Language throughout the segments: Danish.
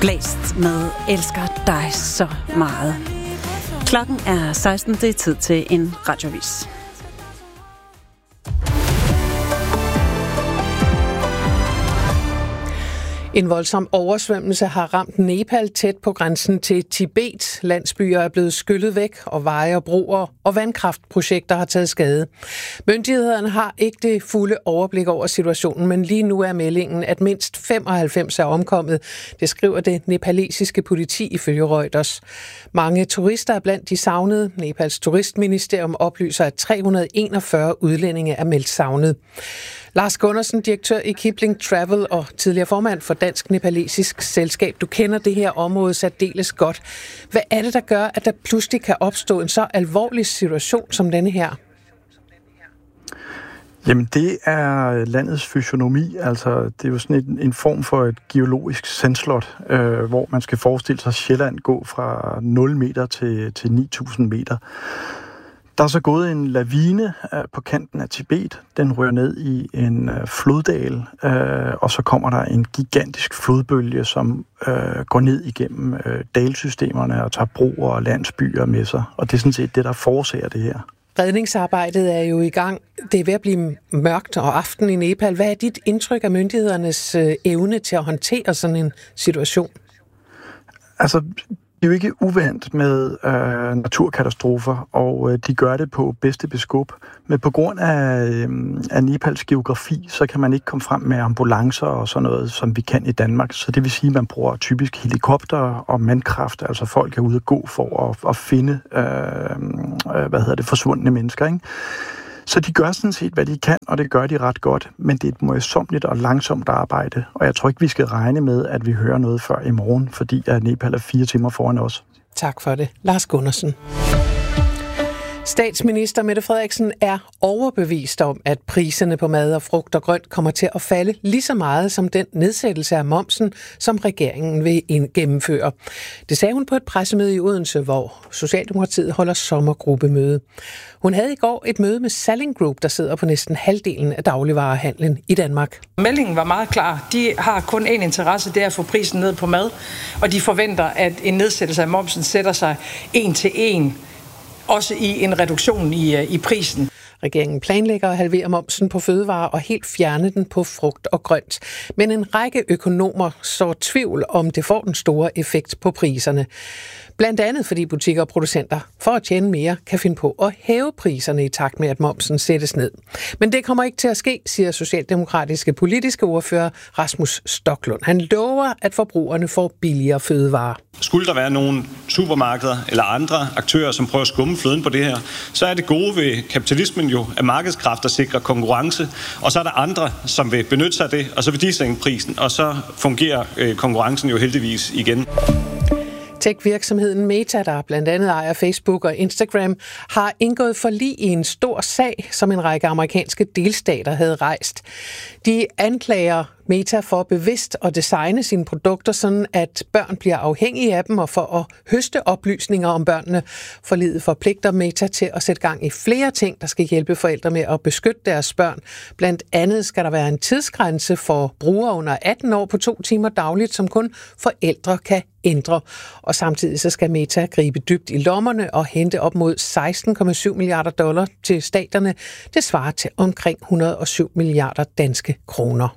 Blæst med Elsker dig så meget. Klokken er 16, det er tid til en radioavis. En voldsom oversvømmelse har ramt Nepal tæt på grænsen til Tibet. Landsbyer er blevet skyllet væk, og veje og broer og vandkraftprojekter har taget skade. Myndighederne har ikke det fulde overblik over situationen, men lige nu er meldingen, at mindst 95 er omkommet. Det skriver det nepalesiske politi ifølge Reuters. Mange turister er blandt de savnede. Nepals turistministerium oplyser, at 341 udlændinge er meldt savnet. Lars Gundersen, direktør i Kipling Travel og tidligere formand for Dansk Nepalesisk Selskab. Du kender det her område særdeles godt. Hvad er det, der gør, at der pludselig kan opstå en så alvorlig situation som denne her? Jamen, det er landets fysionomi. Altså, det er jo sådan en form for et geologisk sandslot, hvor man skal forestille sig Sjælland gå fra 0 meter til 9.000 meter. Der er så gået en lavine på kanten af Tibet. Den rører ned i en floddal, og så kommer der en gigantisk flodbølge, som går ned igennem dalsystemerne og tager broer og landsbyer med sig. Og det er sådan set det, der forårsager det her. Redningsarbejdet er jo i gang. Det er ved at blive mørkt og aften i Nepal. Hvad er dit indtryk af myndighedernes evne til at håndtere sådan en situation? Altså, det er jo ikke uvandt med naturkatastrofer, og de gør det på bedste beskub. Men på grund af Nepals geografi, så kan man ikke komme frem med ambulancer og sådan noget, som vi kan i Danmark. Så det vil sige, at man bruger typisk helikopter og mandkraft, altså folk er ude at gå for at finde forsvundne mennesker, ikke? Så de gør sådan set, hvad de kan, og det gør de ret godt. Men det er et møjsommeligt og langsomt arbejde. Og jeg tror ikke, vi skal regne med, at vi hører noget før i morgen, fordi at Nepal er 4 timer foran os. Tak for det. Lars Gundersen. Statsminister Mette Frederiksen er overbevist om, at priserne på mad og frugt og grønt kommer til at falde lige så meget som den nedsættelse af momsen, som regeringen vil gennemføre. Det sagde hun på et pressemøde i Odense, hvor Socialdemokratiet holder sommergruppemøde. Hun havde i går et møde med Salling Group, der sidder på næsten halvdelen af dagligvarehandlen i Danmark. Meldingen var meget klar. De har kun én interesse, det er at få prisen ned på mad, og de forventer, at en nedsættelse af momsen sætter sig 1 til 1. Også i en reduktion i prisen. Regeringen planlægger at halvere momsen på fødevarer og helt fjerne den på frugt og grønt. Men en række økonomer sår tvivl om det får den store effekt på priserne. Blandt andet fordi butikker og producenter for at tjene mere kan finde på at hæve priserne i takt med, at momsen sættes ned. Men det kommer ikke til at ske, siger socialdemokratiske politiske ordfører Rasmus Stoklund. Han lover, at forbrugerne får billigere fødevarer. Skulle der være nogle supermarkeder eller andre aktører, som prøver at skumme fløden på det her, så er det gode ved kapitalismen jo, at markedskræfter sikrer konkurrence, og så er der andre, som vil benytte sig af det, og så vil de sænke prisen, og så fungerer konkurrencen jo heldigvis igen. Tech-virksomheden Meta, der blandt andet ejer Facebook og Instagram, har indgået forlig i en stor sag, som en række amerikanske delstater havde rejst. De anklager Meta for bevidst at designe sine produkter, sådan at børn bliver afhængige af dem, og for at høste oplysninger om børnene. Forliget forpligter Meta til at sætte gang i flere ting, der skal hjælpe forældre med at beskytte deres børn. Blandt andet skal der være en tidsgrænse for brugere under 18 år på 2 timer dagligt, som kun forældre kan ændre. Og samtidig så skal Meta gribe dybt i lommerne og hente op mod $16,7 milliarder til staterne. Det svarer til omkring 107 milliarder danske kroner.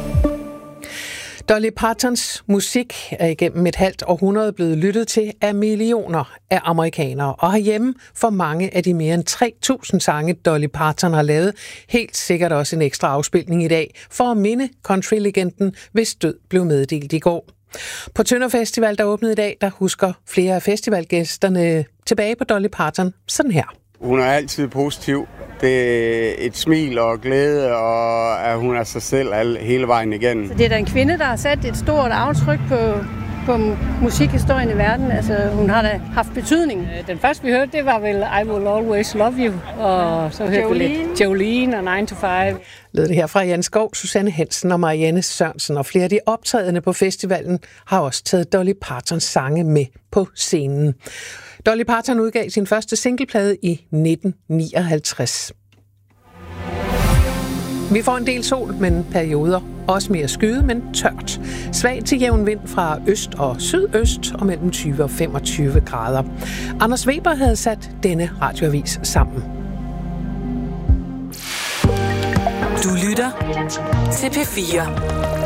Dolly Partons musik er igennem et halvt århundrede blevet lyttet til af millioner af amerikanere, og herhjemme for mange af de mere end 3.000 sange, Dolly Parton har lavet, helt sikkert også en ekstra afspilning i dag, for at minde countrylegenden, hvis død blev meddelt i går. På Tønder Festival, der åbnede i dag, der husker flere af festivalgæsterne tilbage på Dolly Parton sådan her. Hun er altid positiv. Det er et smil og glæde, og at hun er sig selv hele vejen igennem. Så det er da en kvinde, der har sat et stort aftryk på musikhistorien i verden. Altså, hun har da haft betydning. Den første, vi hørte, det var vel I Will Always Love You, og så hørte vi lidt Jolene og 9 to 5. Lød det her fra Jan Skov, Susanne Hansen og Marianne Sørensen, og flere af de optrædende på festivalen har også taget Dolly Partons sange med på scenen. Dolly Parton udgav sin første singleplade i 1959. Vi får en del sol, men perioder også mere skyet, men tørt. Svag til jævn vind fra øst og sydøst og mellem 20 og 25 grader. Anders Weber havde sat denne radioavis sammen. Du lytter til P4.